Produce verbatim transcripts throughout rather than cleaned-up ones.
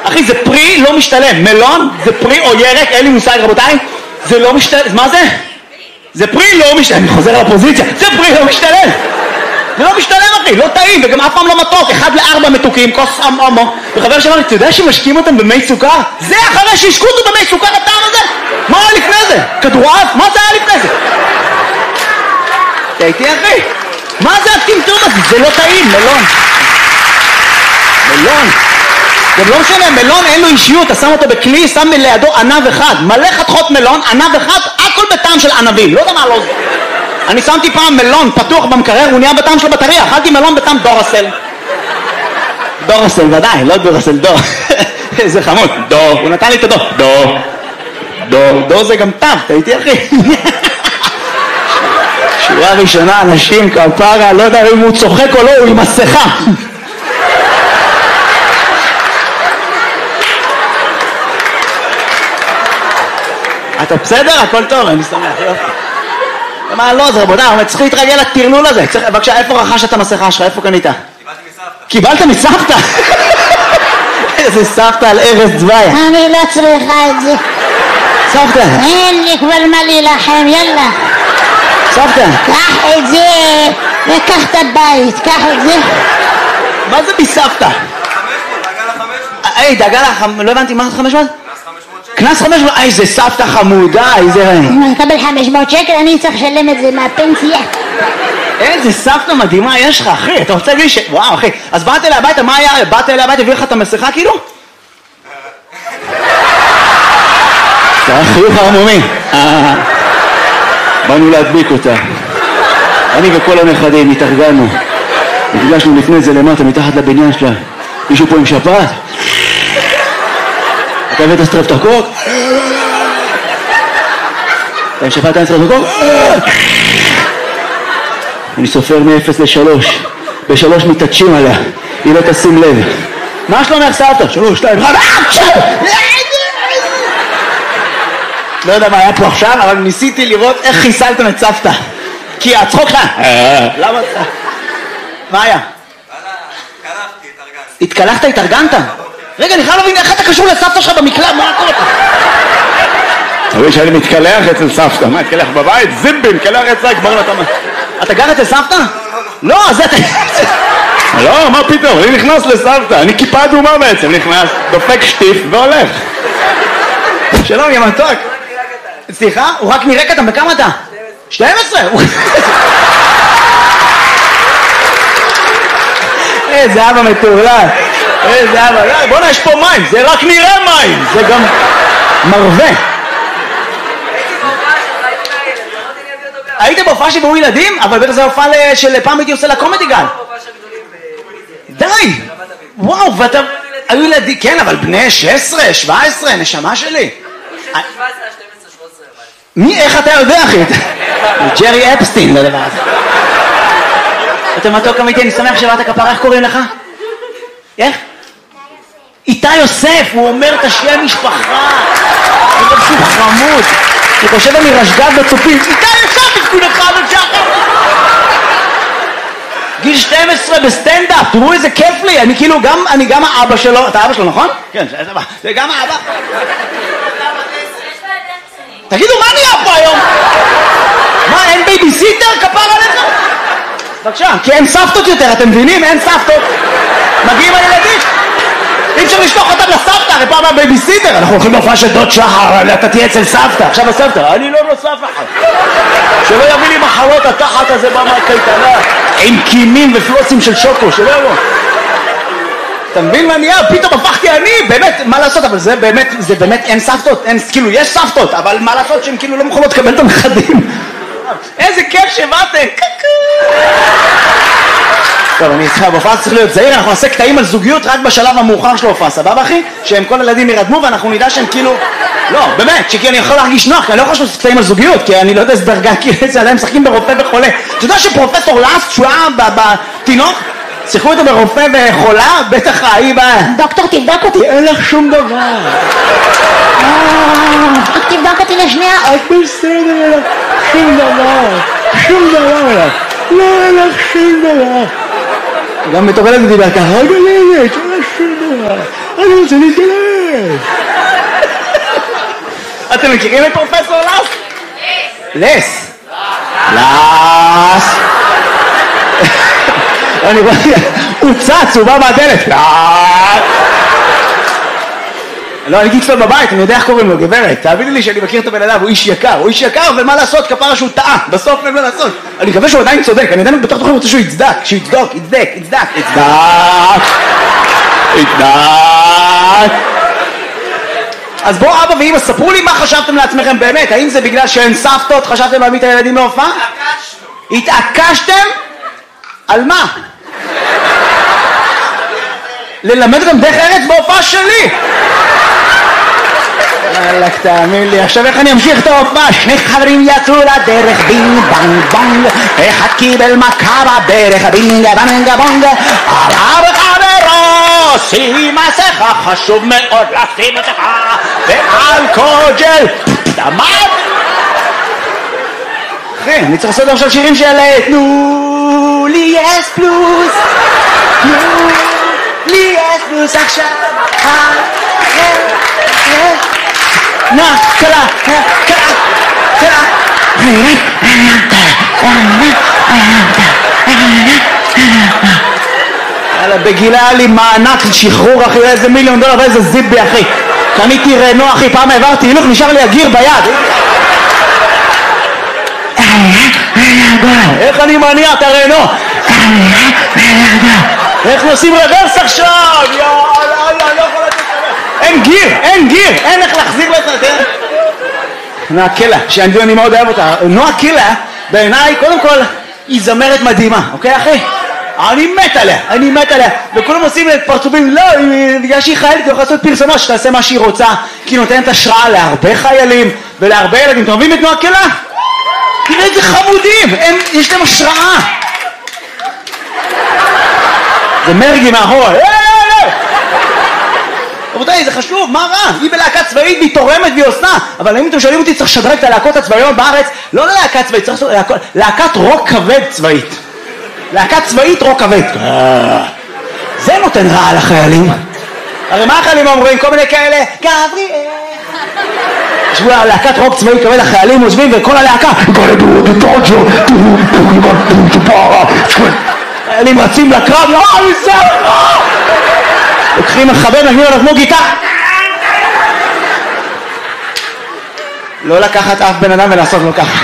אחי, זה פרי לא משתלם. מלון זה פרי או ירק, אין לי מושג רבותיי. זה לא משתלם. מה זה? זה פרי לא משתלם. אני חוזר לפוזיציה. זה פרי לא משתלם. זה לא משתלם אחי, לא טעים, וגם אף פעם לא מתוק. אחד לארבע מתוקים, כוס אמו. וחבר שאמר לי, אתה יודע שמשקים אותם במי סוכר? זה אחרי שהשקו אותו במי סוכר הטעם הזה? מה היה לפני זה? כדורעף? מה זה היה לפני זה? אתה איתי אחי? מה זה הטמטום הזה? זה לא טעים, מלון. מלון. זה לא משנה, מלון אין לו אישיות, אתה שם אותו בכלי, שם לידו ענב אחד. מלא חתכות מלון, ענב אחד, הכל בטעם של ענבים. לא יודע מה לא זה. אני שמתי פעם מלון פתוח במקרר, הוא נהיה בטעם של בטריה. אכלתי מלון בטעם דורסל. דורסל, ודאי, לא דורסל, דור. זה חמוד. דור, הוא נתן לי את הדור. דור. דור, דור זה גם טעם, אתה איתי אחי? שורה ראשונה, אנשים, כפרה, לא יודע אם הוא צוחק או לא, הוא עם מסכה. אתה בסדר? הכל טוב, אני שמח, יופי. מה לא זה רבותיי, אבל צריך להתרגל לטרלול הזה. בבקשה, איפה רכשת את המסכה שלך? איפה קנית? קיבלת מסבתא. קיבלת מסבתא? איזה סבתא על ארז צבאי. אני לא צריכה את זה. סבתא. אין לי כבר מה להילחם, יאללה. סבתא. קח את זה, וקח את הבית, קח את זה. מה זה מסבתא? חמש מאות, דאגה לחמש מאות. היי, דאגה לחמש... לא הבנתי, מה זה חמש מאות? קנס חמש מאות, איזה סבתא חמודה, איזה... אם אני אקבל חמש מאות שקל, אני צריך לשלם את זה מהפנסיה. איזה סבתא מדהימה יש לך, אחי, אתה רוצה להגיד ש... וואו, אחי, אז באת אליי הביתה, מה היה? באת אליי הביתה, הביא לך את המסכה כאילו? זה היה חיוך הרמומי. באנו להדביק אותה. אני וכל הנכדים התארגנו. נפגשנו לפני זה למטה, מתחת לבניין שלה. מישהו פה עם שפעת? אתה הבאת סטרפטוקוק? אתה עם שפעת עם סטרפטוקוק? אני סופר מ-אפס לשלוש. בשלוש מתעטשים עליה. היא לא תשים לב. מה שלומך סבתא? שלוש, שתיים, אחד. לא יודע מה היה פה עכשיו, אבל ניסיתי לראות איך חיסלתם את סבתא. כי הצחוק לה. למה? מה היה? קלחתי, התארגנתי. התקלחת, התארגנת? רגע, אני חייב להבין איך אתה קשור לסבתא שלך במקלט, מה קורה? תראי שאני מתקלח אצל סבתא, מה, התקלח בבית? זימבין, מתקלח אצלה, כבר לא אתה... אתה גר אצל סבתא? לא, זה אתה... לא, מה פתאום, אני נכנס לסבתא, אני כיפה אדומה בעצם, נכנס, דופק שטיף והולך. שלום, יא מתוק. סליחה? הוא רק נראה קטן, בכמה אתה? שתים עשרה. איזה אבא מטורלל. איזה אבא, בוא'נה, יש פה מים, זה רק נראה מים, זה גם מרווה. היית בהופעה שבאו ילדים? אבל בטח זה הופעה של פעם הייתי עושה לקומדי גל. די! וואו, ואתה... היו ילדים, כן, אבל בני שש עשרה, שבע עשרה, נשמה שלי. מי, איך אתה יודע, אחי? ג'רי אפסטין, לא דבר הזה. אתה מתוק אמיתי, אני שמח שבאת כפרה, איך קוראים לך? איך? איתי יוסף, הוא אומר את השם משפחה. הוא אומר שהוא חמוד. הוא חושב אני רשגב בצופים. איתי יוסף, תפקוד אחד עוד שחר. גיל שתים עשרה בסטנדאפ, תראו איזה כיף לי. אני כאילו גם, אני גם האבא שלו. אתה האבא שלו, נכון? כן, זה גם האבא. תגידו, מה נהיה פה היום? מה, אין בייביסיטר? כפר עליך? בבקשה, כי אין סבתות יותר, אתם מבינים? אין סבתות. מגיעים הילדים. אי אפשר לשלוח אותם לסבתא, הרי פעם הבייביסיטר. אנחנו הולכים להופעה של דוד שחר, אתה תהיה אצל סבתא. עכשיו הסבתא, אני לא נוסף אחד. שלא יביא לי מחלות התחת הזה במקייטנה, עם קימים ופלוסים של שוקו, שלא יבוא. אתה מבין מה נהיה? פתאום הפכתי אני, באמת, מה לעשות? אבל זה באמת, זה באמת אין סבתות, אין, כאילו, יש סבתות, אבל מה לעשות שהן כאילו לא מוכנות לקבל את הנכדים? איזה כיף שבאתם! טוב, אני איתך, בהופעה צריך להיות זהיר, אנחנו נעשה קטעים על זוגיות רק בשלב המאוחר של ההופעה, סבבה אחי? שהם כל הילדים ירדמו ואנחנו נדע שהם כאילו... לא, באמת, שכי אני יכול להרגיש נוח, כי אני לא יכול לעשות קטעים על זוגיות, כי אני לא יודע איזה דרגה, כי איזה עליהם משחקים ברופא וחולה. אתה יודע שפרופסור לאסט, שהוא היה בתינוק, שיחקו אותו ברופא וחולה, בטח ההיא ב... דוקטור, תבדוק אותי. אין לך שום דבר. תבדוק אותי לשנייה. את בסדר, שום דבר, שום דבר. לא, אין לך שום דבר. גם מתורלת דיבר ככה, רגע, רגע, אני רוצה להתגלש. אתם מכירים את פרופסור לס? לס. לס. אני רואה, הוא צץ, הוא בא מהדלת. לא, אני הייתי אצלו בבית, אני יודע איך קוראים לו, גברת. תאמיני לי שאני מכיר את הבן אדם, הוא איש יקר. הוא איש יקר, ומה לעשות, כפרה שהוא טעה. בסוף אין מה לעשות. אני מקווה שהוא עדיין צודק, אני עדיין בטח תוכל רוצה שהוא יצדק. שהוא יצדוק, יצדק, יצדק, יצדק. יצדק. אז בואו אבא ואמא, ספרו לי מה חשבתם לעצמכם באמת. האם זה בגלל שאין סבתות, חשבתם להביא את הילדים להופעה? התעקשנו. התעקשתם? על מה? ללמד אותם דרך ארץ בהופעה שלי. וואלק, תאמין לי, עכשיו איך אני אמשיך את ההופעה? שני חברים יצאו לדרך, בינג בנג בונג, אחד קיבל מכה בברך, בינג בנג בונג, עלה בחברו, שים מסכה, חשוב מאוד לשים מסכה, ואלכוג'ל, דמד. אחי, אני צריך לעשות עכשיו שירים של תנו לי אס פלוס, תנו לי אס פלוס עכשיו, נה, קלה, קלה, קלה. בגילה היה לי מענק שחרור אחי, איזה מיליון דולר ואיזה זיבי אחי. קניתי רנו אחי, פעם העברתי הילוך, נשאר לי הגיר ביד. איך אני מניע את הרנו? איך נוסעים רוורס עכשיו? יאללה, אני לא יכול לתת רוורס. אין גיר, אין גיר, אין איך להחזיר לזה. נועה קילה, שאני מאוד אוהב אותה. נועה קילה, בעיניי, קודם כל, היא זמרת מדהימה, אוקיי אחי? אני מת עליה, אני מת עליה. וכולם עושים את פרצופים, לא, בגלל שהיא חיילת, היא יכולה לעשות פרסומה שתעשה מה שהיא רוצה, כי היא נותנת השראה להרבה חיילים ולהרבה ילדים. אתם אוהבים את נועה קילה? תראה איזה חמודים, הם, יש להם השראה. זה מרגי מאחורה. רבותיי, זה חשוב, מה רע? היא בלהקה צבאית והיא תורמת והיא עושה. אבל אם אתם שואלים אותי, צריך לשדרג את הלהקות הצבאיות בארץ, לא ללהקה צבאית, צריך לעשות להקת רוק כבד צבאית. להקת צבאית רוק כבד. זה נותן רע לחיילים. הרי מה החיילים אומרים? כל מיני כאלה, גבריאל. ישבו להקת רוק צבאי כבד, החיילים יושבים וכל הלהקה חיילים רצים לקרב, לא, זה לוקחים מחבר, נגנים עליו כמו גיטה. לא לקחת אף בן אדם ולעשות לו ככה.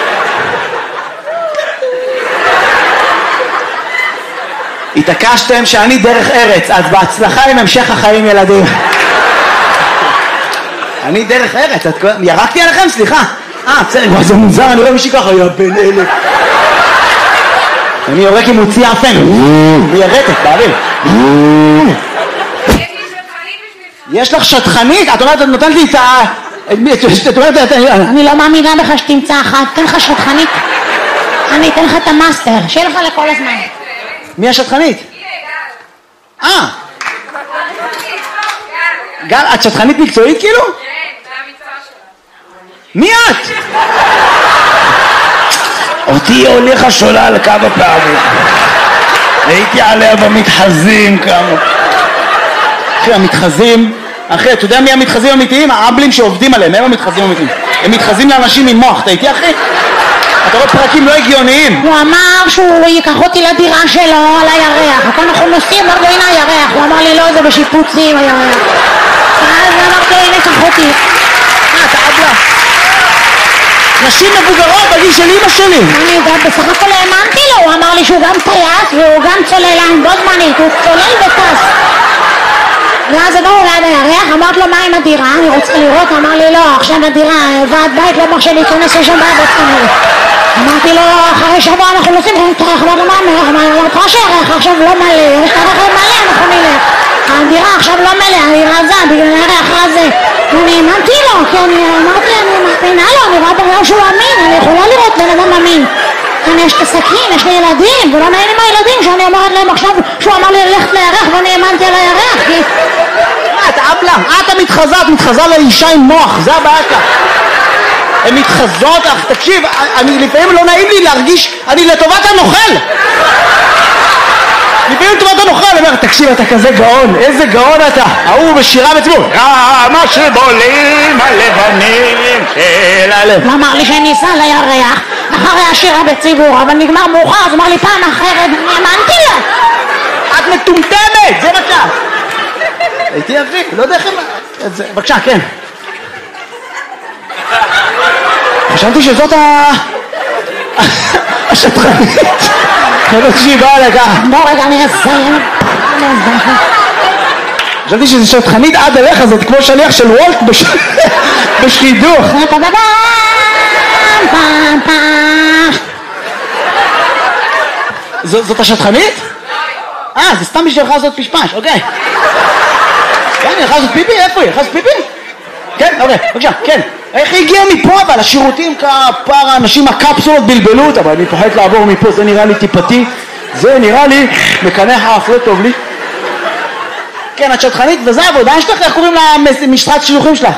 התעקשתם שאני דרך ארץ, אז בהצלחה עם המשך החיים ילדים. אני דרך ארץ, ירקתי עליכם? סליחה. אה, בסדר, זה מוזר, אני רואה מישהי ככה, יא בן אלה. אני יורק עם מוציא אפן, מיירטת, באוויר. יש לך שטחנית? את אומרת, את נותנת לי את ה... את אומרת, אני לא מאמינה בך שתמצא אחת, תן לך שטחנית. אני אתן לך את המאסטר, שיהיה לך לכל הזמן. מי השטחנית? אה. גל, את שטחנית מקצועית כאילו? כן, זה המקצוע שלה. מי את? אותי הוליכה שולל כמה פעמים. הייתי עליה במתחזים כמה. אחי, המתחזים, אחי, אתה יודע מי המתחזים האמיתיים? האבלים שעובדים עליהם, הם המתחזים האמיתיים. הם מתחזים לאנשים עם מוח, אתה איתי אחי? אתה רואה פרקים לא הגיוניים. הוא אמר שהוא ייקח אותי לדירה שלו על הירח. וכאן אנחנו נוסעים, אמרנו הנה הירח. הוא אמר לי לא, זה בשיפוצים הירח. אז אמרתי הנה קח אותי. אה, אתה אבלה. נשים מבוגרות בגיל של אמא שלי. אני יודעת, בסך הכל האמנתי לו. הוא אמר לי שהוא גם טייס והוא גם צוללן בו זמנית. הוא צולל וטס. ואז עברנו ליד הירח, אמרת לו מה עם הדירה? אני רוצה לראות, אמר לי לא, עכשיו הדירה, ועד בית לא מרשה להיכנס לשם בעד כנראה. אמרתי לו, אחרי שבוע אנחנו נוסעים, אמרתי לו מה אומר? אמרתי לך שהירח עכשיו לא מלא, יש את הרכב מלא, אנחנו נלך. הדירה עכשיו לא מלא, אני רזה, בגלל הירח הזה. ואני האמנתי לו, כי אני אמרתי, אני מאמינה לו, אני רואה בגלל שהוא אמין, אני יכולה לראות בן אדם אמין. כאן יש את הסכין, יש לי ילדים, ולא נעים עם הילדים שאני אומרת להם עכשיו שהוא אמר לי ללכת לירח ואני האמנתי על הירח, כי... את אבלה, את המתחזה, את מתחזה לאישה עם מוח, זה הבעיה כאן. הן מתחזות, תקשיב, אני לפעמים לא נעים לי להרגיש, אני לטובת הנוכל. לפעמים טובת הנוחה, אני אומר, תקשיב, אתה כזה גאון, איזה גאון אתה. ההוא בשירה בציבור, מה שבולים הלבנים של הלב. הוא אמר לי שניסה לירח אחרי השירה בציבור, אבל נגמר מאוחר, אז הוא אמר לי פעם אחרת, אני האמנתי לו. את מטומטמת, זה בבקשה. הייתי יפי, לא יודע איך הם... בבקשה, כן. חשבתי שזאת ה... השטחנית. חשבתי שהיא באה לכך. בוא רגע, אני אסיים. חשבתי שזה שטחנית עד אליך, זאת כמו שליח של וולט בשידוך. זאת השטחנית? אה, זה סתם בשביל לך לעשות פשפש, אוקיי. כן, היא הלכה לעשות פיפי? איפה היא? הלכה לעשות פיפי? כן, אוקיי, בבקשה, כן. איך היא הגיעה מפה אבל? השירותים כפר האנשים הקפסולות בלבלו אותה, אבל אני פוחד לעבור מפה, זה נראה לי טיפתי. זה נראה לי מקנח האף, לא טוב לי. כן, את שטחנית, וזה העבודה שלך, איך קוראים למשרת שילוחים שלך?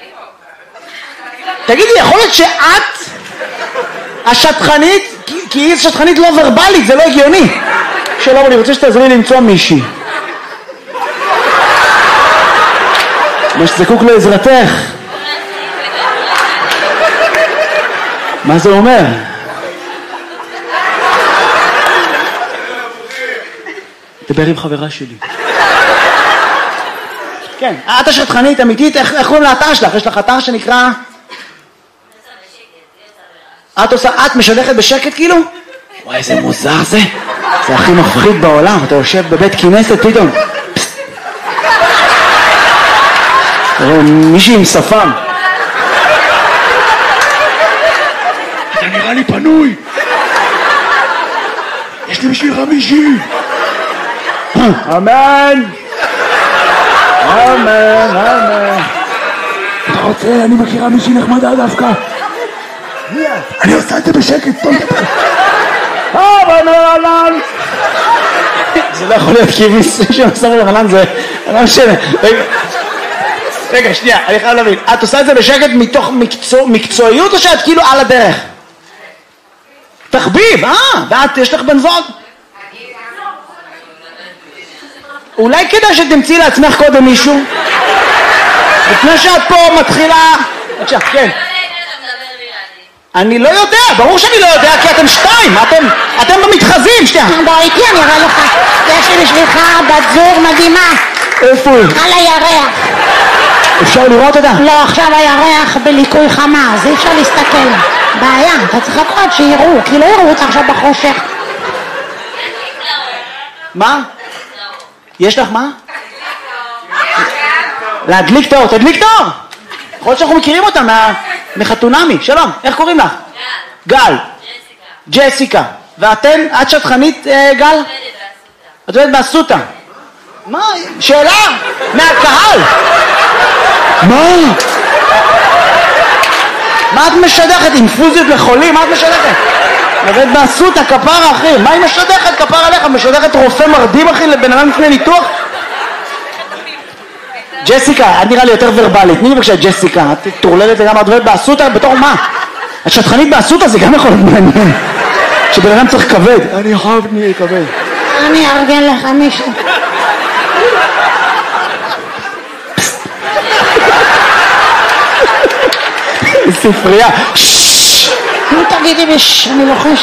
תגידי, יכול להיות שאת השטחנית, כי היא שטחנית לא ורבלית, זה לא הגיוני. שלום, אני רוצה שתעזרי לי למצוא מישהי. מה שזקוק לעזרתך. מה זה אומר? דבר עם חברה שלי. כן, את השטחנית אמיתית, איך קוראים לאתר שלך? יש לך אתר שנקרא... את עושה, את משדכת בשקט כאילו? וואי, איזה מוזר זה. זה הכי מפחיד בעולם, אתה יושב בבית כנסת פתאום. מישהי עם שפם. אתה נראה לי פנוי. יש לי בשבילך מישהי. אמן. אמן, אמן. אתה רוצה, אני מכירה מישהי נחמדה דווקא. אני עושה את זה בשקט, טוב דבר. אמן, אמן. זה לא יכול להיות כי מישהו שמסר לחלן זה... לא משנה. רגע, שנייה, אני חייב להבין. את עושה את זה בשקט מתוך מקצועיות או שאת כאילו על הדרך? תחביב, אה, ואת, יש לך בן זוג? אולי כדאי שתמצאי לעצמך קודם מישהו? לפני שאת פה מתחילה... בבקשה, כן. אני לא יודע, ברור שאני לא יודע, כי אתם שתיים, אתם, אתם במתחזים, שנייה. בוא איתי, אני אראה לך. יש לי בשבילך בת זוג מדהימה. איפה היא? על הירח. אפשר לראות אותה? לא, עכשיו הירח בליקוי חמה, אז אי אפשר להסתכל. בעיה, אתה צריך לקרוא שיראו, כי לא יראו אותה עכשיו בחושך. מה? יש לך מה? להדליק את האור, תדליק את האור! יכול להיות שאנחנו מכירים אותה מחתונמי, שלום, איך קוראים לך? גל. גל. ג'סיקה. ג'סיקה. ואתן, את שטחנית גל? את עובדת באסותא. מה? שאלה? מהקהל? מה? מה את משדכת? אינפוזיות לחולים? מה את משדכת? עובדת באסותא, כפרה אחי. מה היא משדכת? כפרה עליך. משדכת רופא מרדים אחי לבן אדם לפני ניתוח? ג'סיקה, את נראה לי יותר ורבלית. תני לי בבקשה ג'סיקה. את תורללת לגמרי, את עובדת באסותא בתור מה? את שטחנית באסותא זה גם יכול להיות מעניין. שבן אדם צריך כבד. אני חייב נהיה כבד. אני ארגן לך מישהו. ספרייה. נו תגידי בש, אני לוחשת.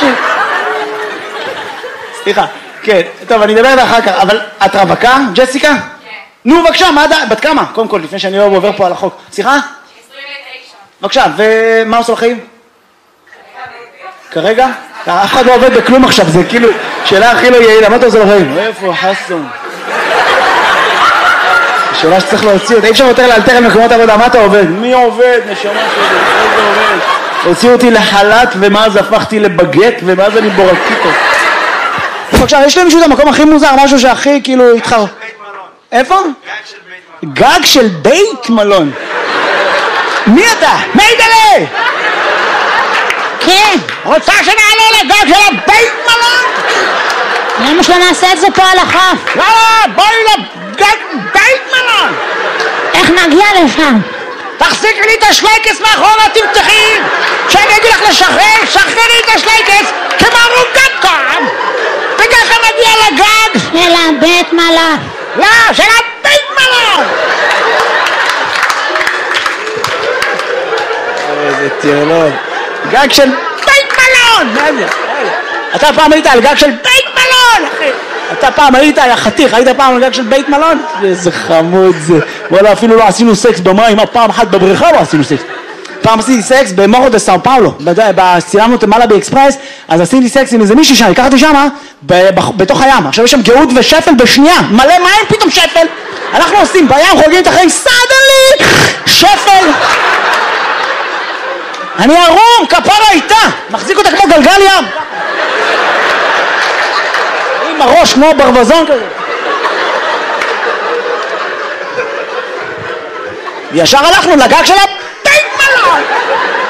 סליחה, כן, טוב אני אדבר אחר כך, אבל את רווקה, ג'סיקה? כן. נו בבקשה, בת כמה? קודם כל, לפני שאני לא עובר פה על החוק. סליחה? עשרים ותשע. בבקשה, ומה עושה לחיים? כרגע? אף אחד לא עובד בכלום עכשיו, זה כאילו שאלה הכי לא יעילה, מה אתה עושה לחיים? איפה חסון? שאלה שצריך להוציא אותה, אי אפשר יותר לאלתר על מקומות עבודה, מה אתה עובד? מי עובד? נשמה שלי, איזה עובד? הוציאו אותי לחל"ת ומאז הפכתי לבגט ומאז אני בורקיטו. בבקשה, יש לי מישהו את המקום הכי מוזר, משהו שהכי כאילו התחר... איפה? גג של בית מלון. מי אתה? מיידלה! כן. רוצה שנעלה לגג של הבית מלון? למה שלא נעשה את זה פה על החוף? לא, בואי לגג בית מלון! איך נגיע לשם? תחזיקי לי את השלייקס מאחורה, תמתחי! כשאני אגיד לך לשחרר, שחררי את השלייקס כמו רוגטקום! וככה מגיע לגג של הבית מלון. לא, של הבית מלון! איזה טיולון. גג של בית מלון! מה זה? אתה פעם היית על גג של בית מלון, אחי! אתה פעם היית, יא חתיך, היית פעם על גג של בית מלון? איזה חמוד זה. וואלה, אפילו לא עשינו סקס במים, פעם אחת בבריכה לא עשינו סקס. פעם עשיתי סקס במורו דה סאו פאולו, צילמנו את מעלה באקספרס, אז עשיתי סקס עם איזה מישהי שם, הכרתי שמה, בתוך הים. עכשיו יש שם גאות ושפל בשנייה, מלא מים, פתאום שפל. אנחנו עושים בים, חוגגים את החיים, סדלי, שפל. אני ערום, כפרה איתה, מחזיק אותה כמו גלגל ים. עם הראש כמו ברווזון כזה. ישר הלכנו לגג של